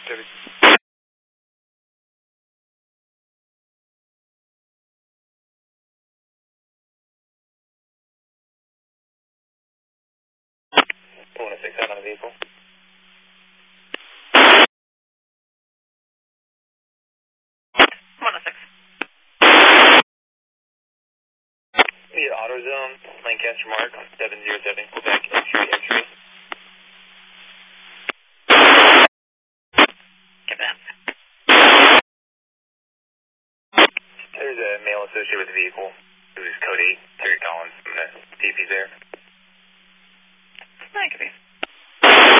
106 out on the vehicle. Yeah, AutoZone, Lancaster Mark, 707, Quebec, entry. Get that. There's a male associated with the vehicle who's code 8, Terry Collins. I'm going to see if he's there. That could be.